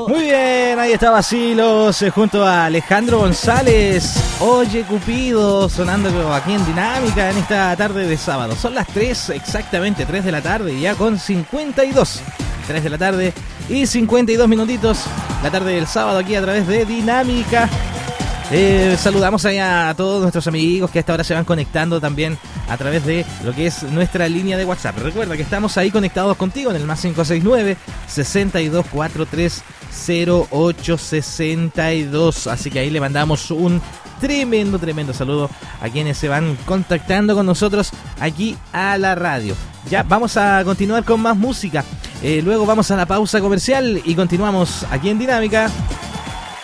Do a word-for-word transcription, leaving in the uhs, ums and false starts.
Muy bien, ahí está Basilos eh, junto a Alejandro González. Oye Cupido, sonando aquí en Dinámica en esta tarde de sábado. Son las tres, exactamente tres de la tarde, ya con cincuenta y dos. tres de la tarde y cincuenta y dos minutitos. La tarde del sábado aquí a través de Dinámica. Eh, saludamos allá a todos nuestros amigos que hasta ahora se van conectando también a través de lo que es nuestra línea de WhatsApp. Recuerda que estamos ahí conectados contigo en el más cinco seis nueve, seis dos cuatro tres, cero ocho seis dos. Así que ahí le mandamos un tremendo, tremendo saludo a quienes se van contactando con nosotros aquí a la radio. Ya vamos a continuar con más música. Eh, luego vamos a la pausa comercial y continuamos aquí en Dinámica.